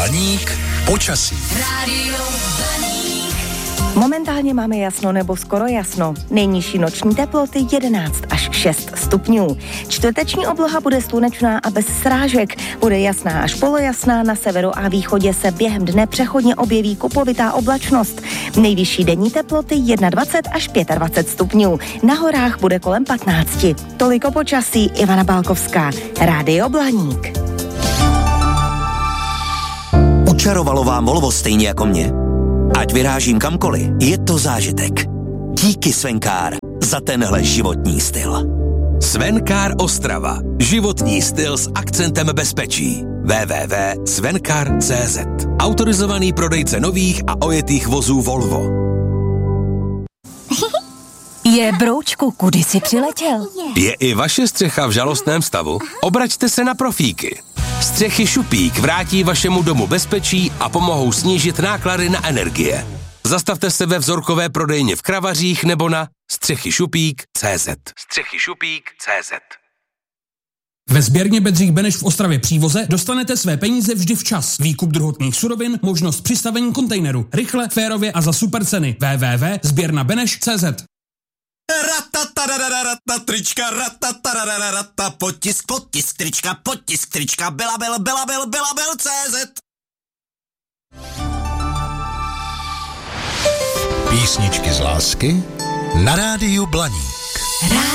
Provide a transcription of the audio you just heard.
Blaník počasí. Momentálně máme jasno nebo skoro jasno. Nejnižší noční teploty 11 až 6 stupňů. Čtvrteční obloha bude slunečná a bez srážek. Bude jasná až polojasná, na severu a východě se během dne přechodně objeví kupovitá oblačnost. Nejvyšší denní teploty 21 až 25 stupňů. Na horách bude kolem 15. Toliko počasí, Ivana Balkovská, Rádio Blaník. Učarovalo vám Volvo stejně jako mě. Ať vyrážím kamkoliv, je to zážitek. Díky Svencar za tenhle životní styl. Svencar Ostrava. Životní styl s akcentem bezpečí. www.svencar.cz. Autorizovaný prodejce nových a ojetých vozů Volvo. Broučku, kudy jsi přiletěl? Je i vaše střecha v žalostném stavu? Obraťte se na Profíky. Střechy Šupík vrátí vašemu domu bezpečí a pomohou snížit náklady na energie. Zastavte se ve vzorkové prodejně v Kravařích nebo na střechyšupík.cz. střechyšupík.cz. Ve sběrně Bedřich Beneš v Ostravě Přívoze dostanete své peníze vždy včas. Výkup druhotných surovin, možnost přistavení kontejneru. Rychle, férově a za super ceny. www.sběrnabeneš.cz. Trička, potisk, trička, Belabel.cz. Písničky z lásky na rádiu Blaník.